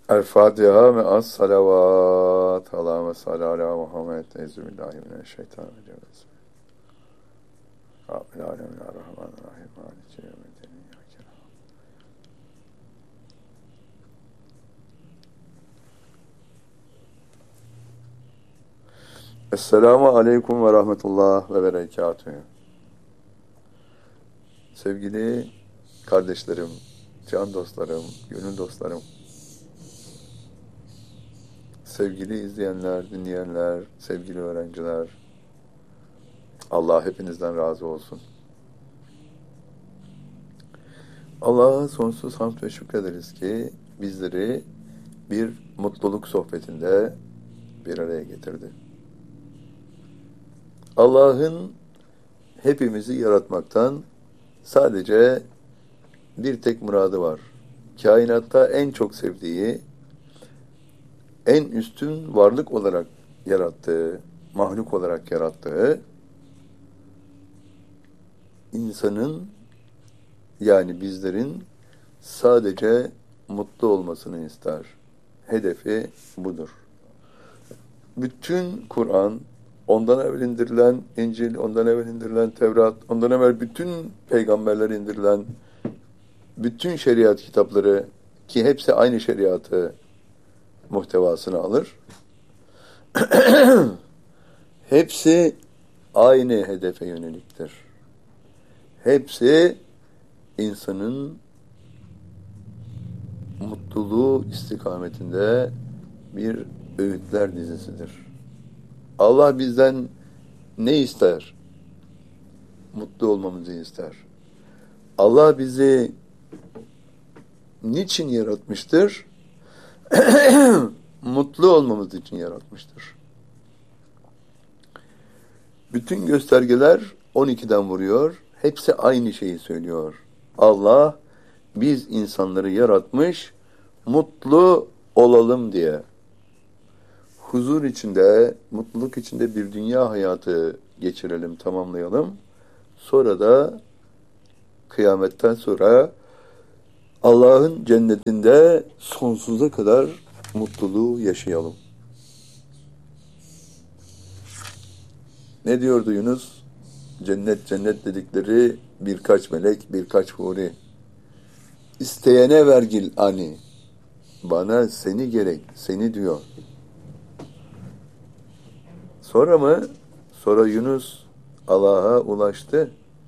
El-Fatiha ve as-salavat. Allahümme salli ala Muhammed. Euzubillahimineşşeytanirracim. Rabbil alemin er-Rahmanir-Rahim. Maliki yevmiddin. Esselamu aleyküm ve rahmetullah ve berekatühü. Sevgili kardeşlerim, can dostlarım, gönül dostlarım, sevgili izleyenler, dinleyenler, sevgili öğrenciler, Allah hepinizden razı olsun. Allah'a sonsuz hamd ve şükrederiz ki bizleri bir mutluluk sohbetinde bir araya getirdi. Allah'ın hepimizi yaratmaktan sadece bir tek muradı var. Kainatta en çok sevdiği, en üstün varlık olarak yarattığı, mahluk olarak yarattığı insanın, yani bizlerin sadece mutlu olmasını ister. Hedefi budur. Bütün Kur'an, ondan evvel indirilen İncil, ondan evvel indirilen Tevrat, ondan evvel bütün peygamberler indirilen bütün şeriat kitapları, ki hepsi aynı şeriatı muhtevasını alır. Hepsi aynı hedefe yöneliktir. Hepsi insanın mutluluğu istikametinde bir öğütler dizisidir. Allah bizden ne ister? Mutlu olmamızı ister. Allah bizi niçin yaratmıştır? Mutlu olmamız için yaratmıştır. Bütün göstergeler 12'den vuruyor. Hepsi aynı şeyi söylüyor. Allah biz insanları yaratmış, mutlu olalım diye. Huzur içinde, mutluluk içinde bir dünya hayatı geçirelim, tamamlayalım. Sonra da kıyametten sonra Allah'ın cennetinde sonsuza kadar mutluluğu yaşayalım. Ne diyordu Yunus? Cennet cennet dedikleri birkaç melek, birkaç huri. İsteyene vergil ani. Bana seni gerek, seni diyor. Sonra mı? Sonra Yunus Allah'a ulaştı.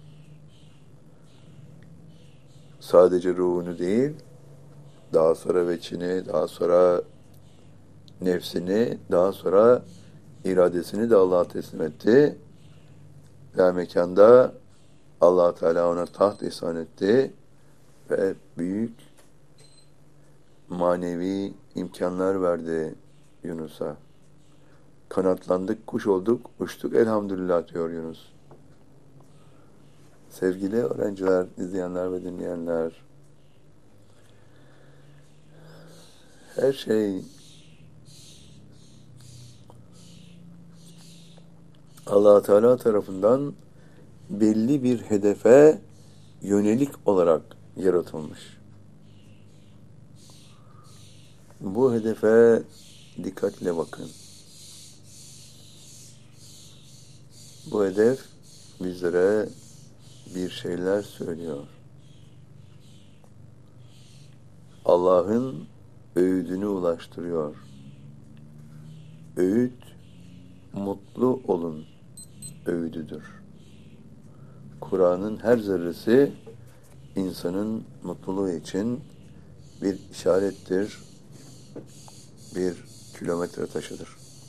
Sadece ruhunu değil, daha sonra veçini, daha sonra nefsini, daha sonra iradesini de Allah'a teslim etti. Ve mekanda Allah Teala ona taht ihsan etti ve büyük manevi imkanlar verdi Yunus'a. Kanatlandık, kuş olduk, uçtuk elhamdülillah diyor Yunus. Sevgili öğrenciler, izleyenler ve dinleyenler, her şey Allah Teala tarafından belli bir hedefe yönelik olarak yaratılmış. Bu hedefe dikkatle bakın. Bu hedef bizlere bir şeyler söylüyor. Allah'ın öğüdünü ulaştırıyor. Öğüt, mutlu olun öğüdüdür. Kur'an'ın her zerresi insanın mutluluğu için bir işarettir, bir kilometre taşıdır.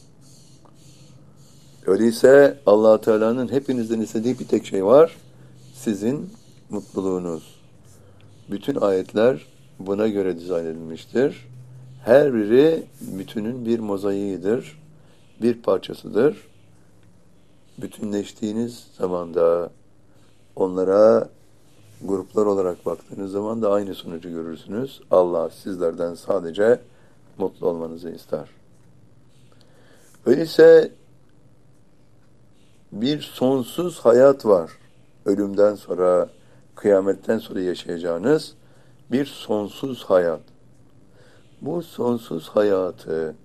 Öyleyse Allah Teala'nın hepinizden istediği bir tek şey var, sizin mutluluğunuz. Bütün ayetler buna göre dizayn edilmiştir. Her biri bütünün bir mozaiğidir, bir parçasıdır. Bütünleştiğiniz zaman da onlara gruplar olarak baktığınız zaman da aynı sonucu görürsünüz. Allah sizlerden sadece mutlu olmanızı ister. Öyleyse bir sonsuz hayat var. Ölümden sonra, kıyametten sonra yaşayacağınız bir sonsuz hayat. bu sonsuz hayatı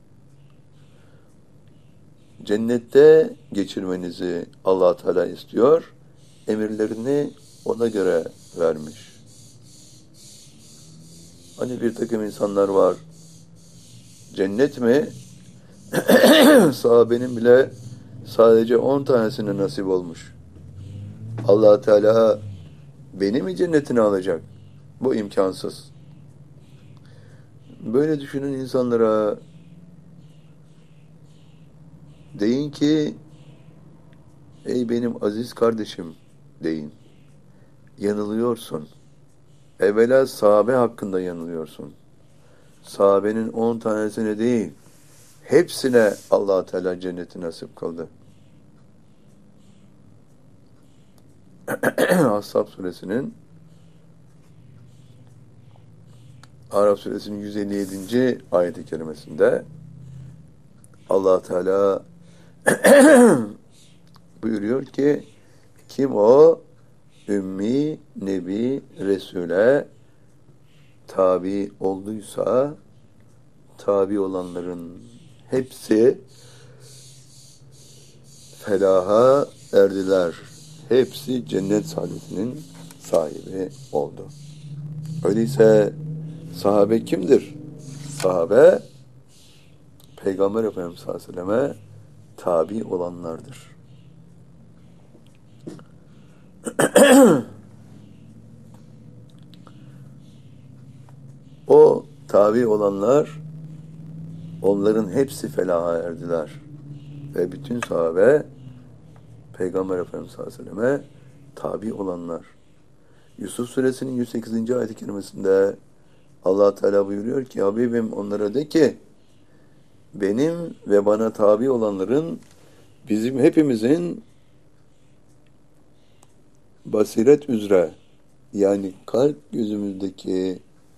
cennette geçirmenizi Allah Teala istiyor. Emirlerini ona göre vermiş. Hani bir takım insanlar var. Cennet mi? Sahabenin bile sadece 10 tanesine nasip olmuş. Allah Teala beni mi cennetine alacak? Bu imkansız. Böyle düşünün insanlara deyin ki ey benim aziz kardeşim deyin. Yanılıyorsun. Evvela sahabe hakkında yanılıyorsun. Sahabenin 10 tanesine değil, hepsine Allah Teala cenneti nasip kıldı. Ashab suresinin Araf suresinin 157. ayet-i kerimesinde Allah Teala buyuruyor ki kim o ümmi, nebi, Resul'e tabi olduysa tabi olanların hepsi felaha erdiler. Hepsi cennet saadetinin sahibi oldu. Öyleyse sahabe kimdir? Sahabe Peygamber Efendimiz sallallahu aleyhi ve selleme tabi olanlardır. O tabi olanlar onların hepsi felaha erdiler. Ve bütün sahabe Peygamber Efendimiz sallallahu aleyhi ve selleme tabi olanlar. Yusuf suresinin 108. ayet-i kerimesinde Allah Teala buyuruyor ki Habibim onlara de ki benim ve bana tabi olanların bizim hepimizin basiret üzere yani kalp gözümüzdeki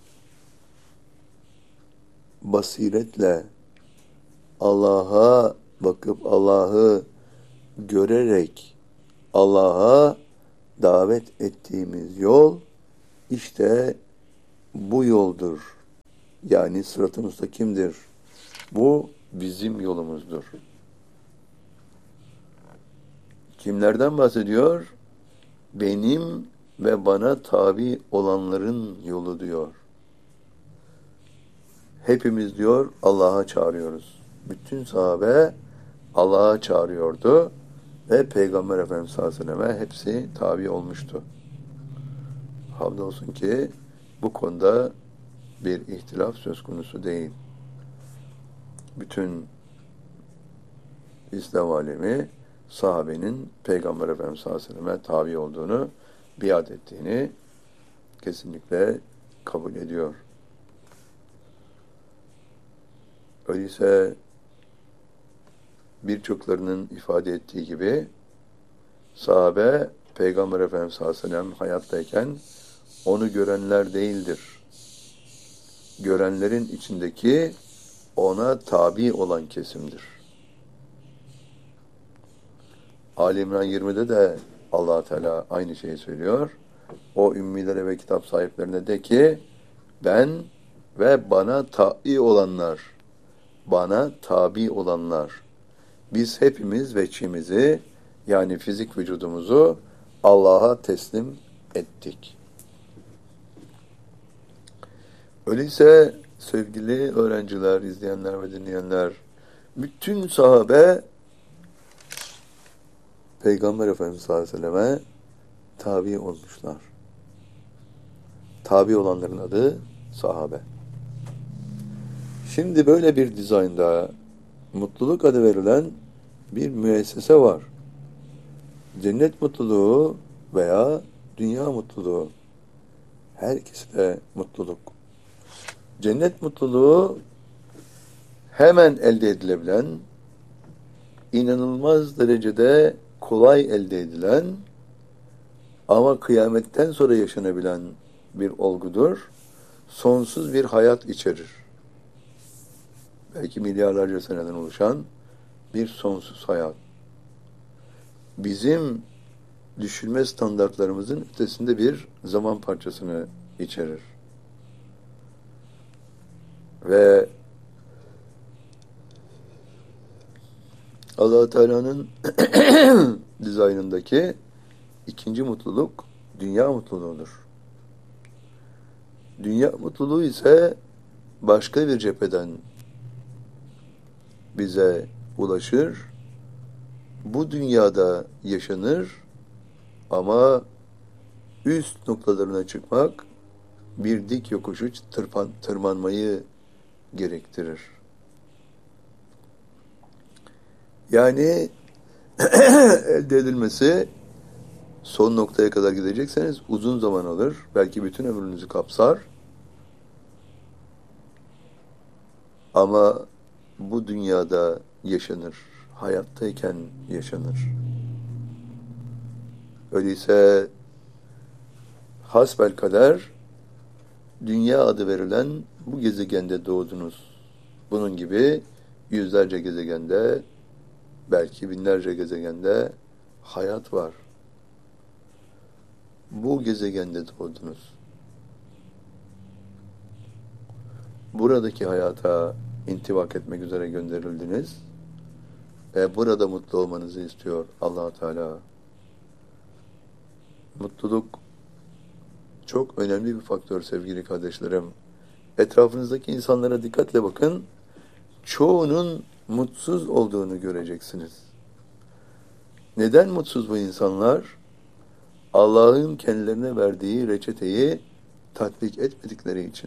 basiretle Allah'a bakıp Allah'ı görerek Allah'a davet ettiğimiz yol işte bu yoldur. Yani sırat-ı müstakimdir. Bu bizim yolumuzdur. Kimlerden bahsediyor? Benim ve bana tabi olanların yolu diyor. Hepimiz diyor Allah'a çağırıyoruz. Bütün sahabe Allah'a çağırıyordu ve Peygamber Efendimiz sallallahu aleyhi ve selleme hepsi tabi olmuştu. Hamdolsun ki bu konuda bir ihtilaf söz konusu değil. Bütün İslam alemi sahabenin Peygamber Efendimiz sallallahu aleyhi ve selleme tabi olduğunu, biat ettiğini kesinlikle kabul ediyor. Öyleyse birçoklarının ifade ettiği gibi sahabe Peygamber Efendimiz sallallahu aleyhi ve sellem hayattayken onu görenler değildir. Görenlerin içindeki ona tabi olan kesimdir. Ali İmran 20'de de Allah Teala aynı şeyi söylüyor. O ümmilere ve kitap sahiplerine de ki ben ve bana tabi olanlar biz hepimiz veçimizi yani fizik vücudumuzu Allah'a teslim ettik. Öyleyse sevgili öğrenciler, izleyenler ve dinleyenler, bütün sahabe Peygamber Efendimiz sallallahu aleyhi ve selleme tabi olmuşlar. Tabi olanların adı sahabe. Şimdi böyle bir dizaynda mutluluk adı verilen bir müessese var. Cennet mutluluğu veya dünya mutluluğu. Her ikisi de mutluluk. Cennet mutluluğu hemen elde edilebilen, inanılmaz derecede kolay elde edilen ama kıyametten sonra yaşanabilen bir olgudur. Sonsuz bir hayat içerir. Belki milyarlarca seneden oluşan bir sonsuz hayat. Bizim düşünme standartlarımızın ötesinde bir zaman parçasını içerir. Ve Allah Teala'nın dizaynındaki ikinci mutluluk dünya mutluluğudur. Dünya mutluluğu ise başka bir cepheden bize ulaşır. Bu dünyada yaşanır ama üst noktalarına çıkmak bir dik yokuşu tırmanmayı gerektirir. Yani elde edilmesi son noktaya kadar gidecekseniz uzun zaman alır. Belki bütün ömrünüzü kapsar. Ama bu dünyada yaşanır. Hayattayken yaşanır. Öyleyse hasbelkader dünya adı verilen bu gezegende doğdunuz. Bunun gibi yüzlerce gezegende, belki binlerce gezegende hayat var. Bu gezegende doğdunuz. Buradaki hayata intibak etmek üzere gönderildiniz ve burada mutlu olmanızı istiyor Allah Teala. Mutluluk çok önemli bir faktör sevgili kardeşlerim. Etrafınızdaki insanlara dikkatle bakın. Çoğunun mutsuz olduğunu göreceksiniz. Neden mutsuz bu insanlar? Allah'ın kendilerine verdiği reçeteyi tatbik etmedikleri için.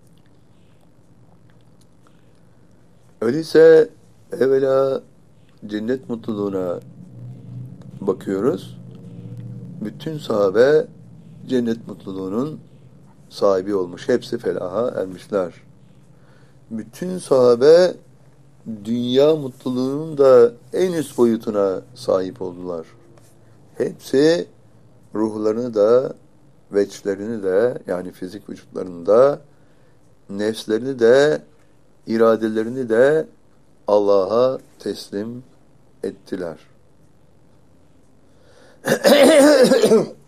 Öyleyse evvela cennet mutluluğuna bakıyoruz. Bütün sahabe cennet mutluluğunun sahibi olmuş. Hepsi felaha ermişler. Bütün sahabe dünya mutluluğunun da en üst boyutuna sahip oldular. Hepsi ruhlarını da, veçlerini de, yani fizik vücutlarını da, nefslerini de, iradelerini de Allah'a teslim ettiler.